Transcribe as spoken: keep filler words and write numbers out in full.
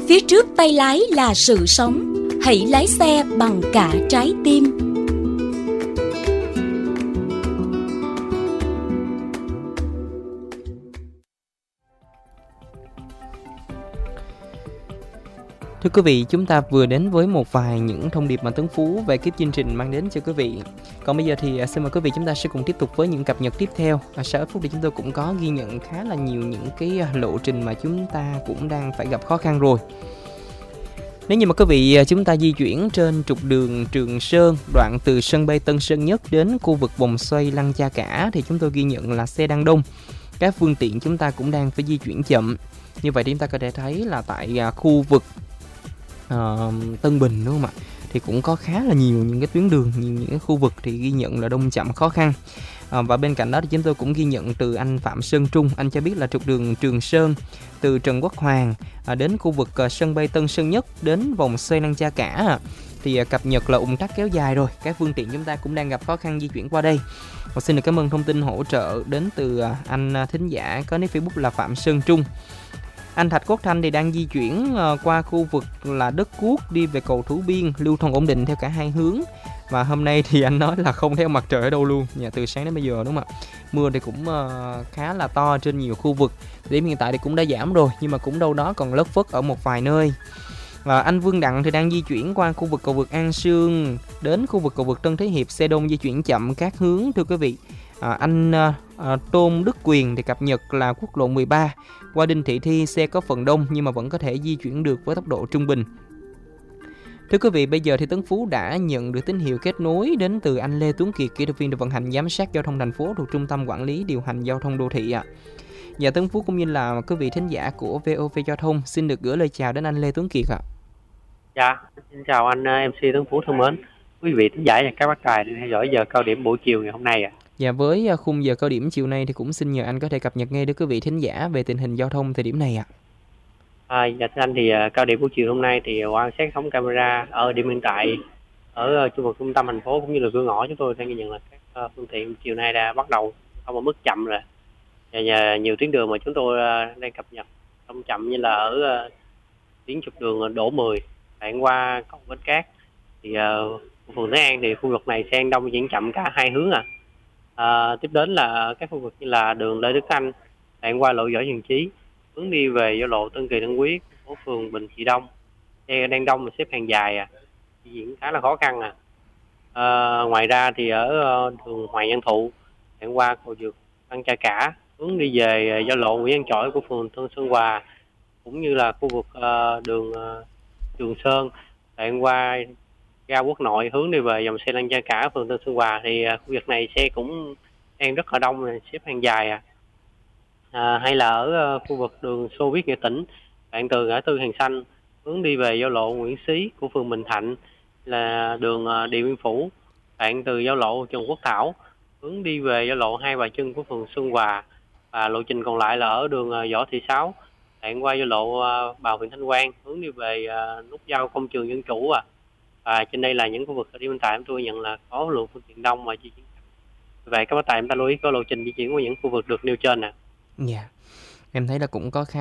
Phía trước tay lái là sự sống. Hãy lái xe bằng cả trái tim. Thưa quý vị, chúng ta vừa đến với một vài những thông điệp mà Tấn Phú về cái chương trình mang đến cho quý vị. Còn bây giờ thì xin mời quý vị chúng ta sẽ cùng tiếp tục với những cập nhật tiếp theo. À, sau ít phút thì chúng tôi cũng có ghi nhận khá là nhiều những cái lộ trình mà chúng ta cũng đang phải gặp khó khăn rồi. Nếu như mà quý vị chúng ta di chuyển trên trục đường Trường Sơn, đoạn từ sân bay Tân Sơn Nhất đến khu vực vòng xoay Lăng Cha Cả thì chúng tôi ghi nhận là xe đang đông. Các phương tiện chúng ta cũng đang phải di chuyển chậm. Như vậy thì chúng ta có thể thấy là tại khu vực Uh, Tân Bình, đúng không ạ, thì cũng có khá là nhiều những cái tuyến đường, nhiều những cái khu vực thì ghi nhận là đông chậm khó khăn. Uh, và bên cạnh đó thì chúng tôi cũng ghi nhận từ anh Phạm Sơn Trung, anh cho biết là trục đường Trường Sơn từ Trần Quốc Hoàng uh, đến khu vực uh, sân bay Tân Sơn Nhất đến vòng xoay Lăng Cha Cả thì uh, cập nhật là ùn tắc kéo dài rồi, các phương tiện chúng ta cũng đang gặp khó khăn di chuyển qua đây. Và xin được cảm ơn thông tin hỗ trợ đến từ uh, anh uh, thính giả có nick Facebook là Phạm Sơn Trung. Anh Thạch Quốc Thanh thì đang di chuyển uh, qua khu vực là Đất Cuốc đi về cầu Thủ Biên, lưu thông ổn định theo cả hai hướng. Và hôm nay thì anh nói là không thấy mặt trời ở đâu luôn, nhà từ sáng đến bây giờ, đúng không ạ? Mưa thì cũng uh, khá là to trên nhiều khu vực. Điểm hiện tại thì cũng đã giảm rồi, nhưng mà cũng đâu đó còn lất phất ở một vài nơi. Và anh Vương Đặng thì đang di chuyển qua khu vực cầu vượt An Sương đến khu vực cầu vượt Tân Thế Hiệp, xe đông di chuyển chậm các hướng, thưa quý vị. À, anh à, à, Tôn Đức Quyền thì cập nhật là quốc lộ mười ba qua Đinh Thị Thi xe có phần đông nhưng mà vẫn có thể di chuyển được với tốc độ trung bình. Thưa quý vị, bây giờ thì Tấn Phú đã nhận được tín hiệu kết nối đến từ anh Lê Tuấn Kiệt, kỹ thuật viên đội vận hành giám sát giao thông thành phố thuộc Trung tâm Quản lý điều hành giao thông đô thị ạ. Dạ, Tấn Phú cũng như là quý vị thính giả của vê o vê Giao thông xin được gửi lời chào đến anh Lê Tuấn Kiệt ạ. Dạ, xin chào anh em xê Tấn Phú thân mến, quý vị thính giả và các bác đài đang theo dõi giờ cao điểm buổi chiều ngày hôm nay ạ. Dạ, với khung giờ cao điểm chiều nay thì cũng xin nhờ anh có thể cập nhật ngay đến quý vị thính giả về tình hình giao thông thời điểm này ạ. À, dạ thưa anh, thì uh, cao điểm buổi chiều hôm nay thì quan sát thống camera ở điểm hiện tại ở uh, khu vực trung tâm thành phố cũng như là cửa ngõ, chúng tôi đang ghi nhận là các uh, phương tiện chiều nay đã bắt đầu không ở mức chậm rồi. Và, và nhiều tuyến đường mà chúng tôi uh, đang cập nhật không chậm như là ở uh, tuyến trục đường Đỗ mười đoạn qua cầu Bến Cát thì uh, phường Thế An thì khu vực này xe đông diễn chậm cả hai hướng à. À, tiếp đến là các khu vực như là đường Lê Đức Anh đoạn qua lộ Võ Văn Chí hướng đi về giao lộ Tân Kỳ Tân Quý của phường Bình Trị Đông, xe đang đông mà xếp hàng dài à, di chuyển khá là khó khăn à. À, ngoài ra thì ở đường Hoàng Văn Thụ đoạn qua cầu vượt Lăng Cha Cả hướng đi về giao lộ Nguyễn Văn Chỗi của phường Tân Sơn Hòa cũng như là khu vực uh, đường uh, Trường Sơn đoạn qua ga Quốc Nội hướng đi về dòng xe Lăng Cha Cả phường Tân Sơn Hòa thì uh, khu vực này xe cũng đang rất là đông này, xếp hàng dài à. À, hay là ở uh, khu vực đường Xô Viết Nghệ Tĩnh đoạn từ ngã tư Hàng Xanh hướng đi về giao lộ Nguyễn Xí của phường Bình Thạnh, là đường uh, Điện Biên Phủ đoạn từ giao lộ Trần Quốc Thảo hướng đi về giao lộ Hai Bà Trưng của phường Xuân Hòa, và lộ trình còn lại là ở đường uh, Võ Thị Sáu đoạn qua giao lộ uh, Bào huyện Thanh Quang hướng đi về uh, nút giao Công trường Dân Chủ à. Và trên đây là những khu vực ở điểm hiện tại tôi nhận là có lượng phương tiện đông mà di chuyển. Vậy các bác tài em ta lưu ý có lộ trình di chuyển của những khu vực được nêu trên nè. Dạ, em thấy là cũng có khá